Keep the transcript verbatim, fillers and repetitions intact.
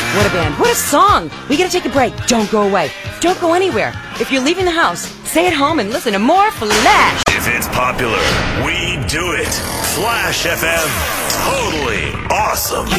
What a band. What a song. We gotta take a break. Don't go away. Don't go anywhere. If you're leaving the house, stay at home and listen to more Flash. If it's popular, we do it. Flash F M. Totally awesome.